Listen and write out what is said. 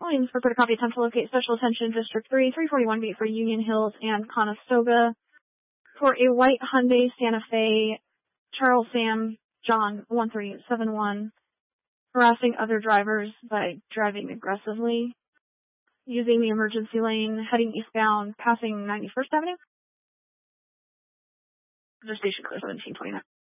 Williams for Port Copy, attempt to locate special attention District 3, 341 B for Union Hills and Conestoga for a white Hyundai Santa Fe, Charles Sam John 1371, harassing other drivers by driving aggressively, using the emergency lane, heading eastbound, passing 91st Avenue. Station clear 1729.